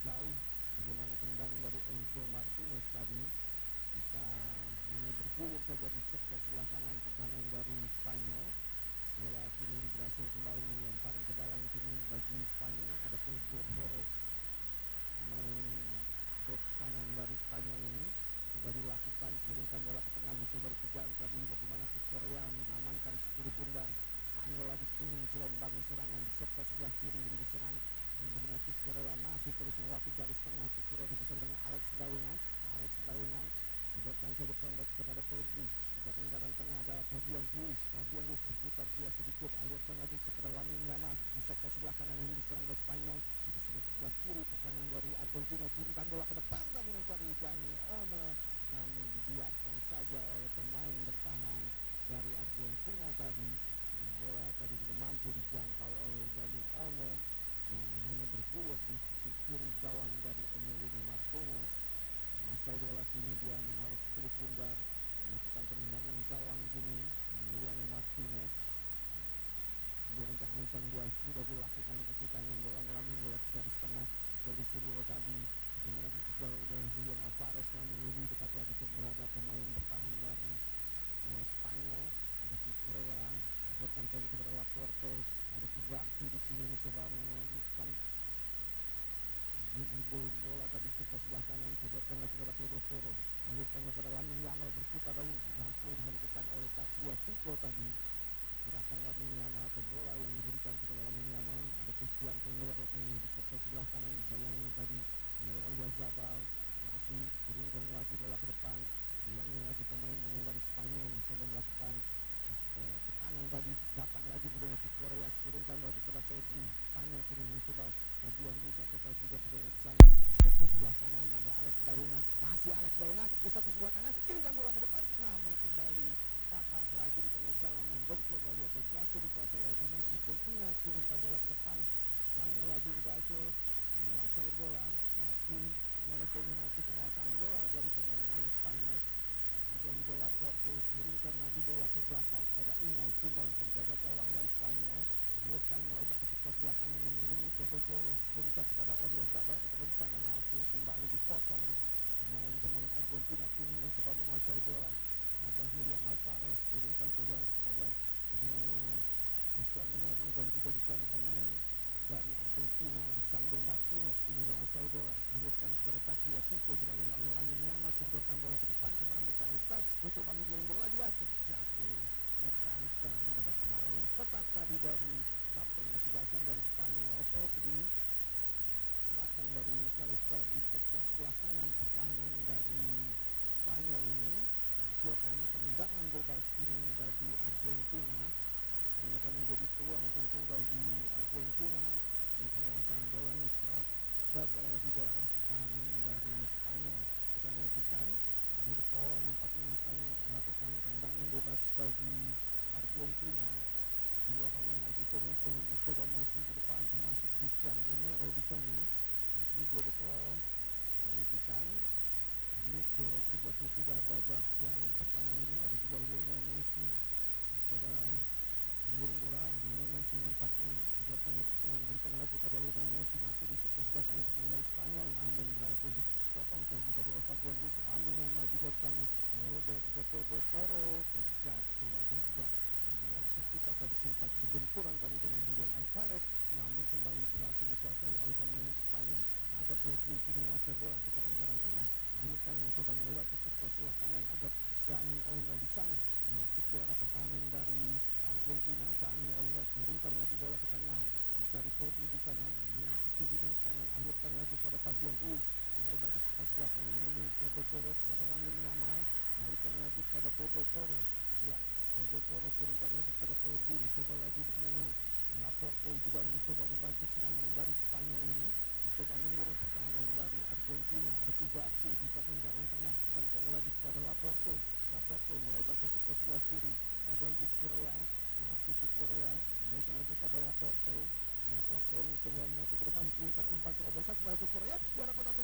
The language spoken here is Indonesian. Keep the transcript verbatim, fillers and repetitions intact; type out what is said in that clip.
jauh. Bagaimana tendangan dari Enzo Martinez tadi. Kita hanya bergulir saja di sektor sebelah kanan pertahanan dari Spanyol. Bola kini berhasil kembali, lemparan ke dalam kini bagi Spanyol. Ada Pedro Porro, pemain bek kanan dari Spanyol ini. Sudah dilakukan, kirimkan bola ke tengah, mencoba dikejar tadi. Bagaimana ke Korea mengamankan sepuluh bundar. Spanyol lagi kini mencoba membangun serangan di sektor sebelah kiri ini serang. Dan bagaimana Korea masih terus melewati garis tengah. Korea bersama dengan Alex Dauna. Alex Dauna Dibuatkan saja pendek kepada Pedri. Dekat lingkaran tengah ada Fabian Ruiz. Fabian Ruiz berputar puas sedikit. Alurkan lagi kepada Lamine Yamal. Di sektor sebelah kanan ini serang dari Spanyol. Di sebelah kiri pertahanan dari Argentina. Kirimkan bola ke depan tadi mencari Dani Olmo. Namun dibiarkan saja oleh pemain bertahan dari Argentina tadi. Dan bola tadi tidak mampu dijangkau oleh Dani Olmo. Dan hanya bergulir di sisi kiri gawang dari Emiliano Martinez. Masa bola kini dia menaruh sepuluh bundar, melakukan tendangan gawang kini. Emiliano Martinez diancang-ancang buah sudah dilakukan kesitangan bola melalui bola garis tengah. Jadi suruh tadi bagaimana kejar udah Julian Alvarez, namun lebih dekat lagi kepada pemain bertahan dari eh, Spanyol. Ada Cucurella, buatkan saja kepada Laporte. Ada Kubarsi di sini mencoba melakukan bola tadi sektor sebelah kanan. Sebutkan lagi kepada Pedro Porro. Lanjutkan kepada Lamine Yamal, berputar lalu berhasil dihentikan oleh Takua Fico tadi. Gerakan Lamine Yamal atau bola yang diberikan kepada Lamine Yamal. Ada Cristiano Ronaldo ini di sektor sebelah kanan. Bayangin tadi Oyarzabal masih turunkan lagi bola ke depan. Bayangin lagi pemain-pemain dari Spanyol mencoba melakukan eh, tekanan tadi. Datang lagi berdua ke Korea, turunkan lagi kepada Pedri. Spanyol kini mencoba Fabian Ruiz atau juga berdua di sana. Sektor sebelah kanan ada Alex Dauna. Masih Alex Dauna di sektor sebelah kanan. Kirimkan bola ke depan. Namun kembali patah lagi di tengah jalan dan bongsor lalu atau berhasil dikuasai oleh pemain Argentina. Kirimkan bola ke depan. Spanyol lagi berhasil menguasai bola. Masih bagaimana dominasi penguasaan bola dari pemain-pemain Spanyol. Ada juga Laporte, turunkan lagi bola ke belakang kepada Unai Simon, penjaga gawang dari Spanyol. Melakukan melebar ke sektor sebelah kanan yang menemui Pedro Porro. Turunkan kepada Oyarzabal ketika di sana hasil kembali dipotong. Pemain-pemain Argentina kini mencoba menguasai bola. Ada Julian Alvarez, turunkan coba kepada bagaimana Cristiano Ronaldo dan juga di sana pemain dari Argentina, Lisandro Martinez kini menguasai bola. Melakukan kepada Takua Fico, dibalikkan oleh Lamine Yamal, sodorkan bola ke depan kepada McAllister. Mencoba menggiring bola, dia terjatuh. McAllister mendapat penawar yang ketat tadi dari kapten kesebelasan dari Spanyol, Pedri. Gerakan dari McAllister di sektor sebelah kanan pertahanan dari Spanyol ini menghasilkan tendangan bebas kini bagi Argentina. Ini akan menjadi peluang tentu bagi Argentina di penguasaan bolanya kerap gagal di daerah pertahanan dari Spanyol. Kita nantikan ada De Paul nampaknya akan melakukan tendangan bebas bagi Argentina. Jumlah pemain Argentina yang mencoba maju ke depan termasuk Cristiano Ronaldo di sana. Rodrigo De Paul nantikan menit ke tiga puluh tiga babak yang pertama ini. Ada juga Lionel Messi mencoba menggiring bola. Lionel Messi nampaknya dibuatkan memberikan lagi pada Lionel Messi, masih di sektor sebelah kanan pertahanan dari Spanyol, namun berhasil dipotong saja dari Fabian Ruiz. Ambil yang maju buat sana Robert juga Pedro Porro terjatuh atau juga mendengar sekitar tadi sempat berbenturan tadi dengan Julian Alvarez, namun kembali berhasil dikuasai oleh pemain Spanyol. Ada Pedri kini menguasai bola di lingkaran tengah. Akhirnya mencoba mengeluar ke sektor sebelah kanan. Ada Dani Olmo di sana. Masuk bola pertahanan dari Argentina. Dani Olmo kirimkan lagi bola ke tengah. Mencari Pedri di sana. Menengok ke kiri dan kanan. Akhirnya lagi pada Fabian Ruiz. Melebar ke sektor sebelah kanan menemui Pedro Porro kepada Lamine Yamal. Akhirnya lagi pada Pedro Porro. Ya, Pedro Porro kirimkan lagi pada Pedri. Mencoba lagi bagaimana Laporte juga mencoba membantu serangan dari Spanyol ini. Mencoba mengurung pertahanan dari Argentina. Ada Kubarsi di lingkaran tengah. Balikan lagi kepada Laporte. Laporte melebar ke sektor sebelah kiri. Ada Cucurella. Masih Cucurella. Balikan lagi kepada Laporte. Laporte mencoba menyatu ke depan. Kirimkan umpan terobosan kepada Cucurella. Juara kota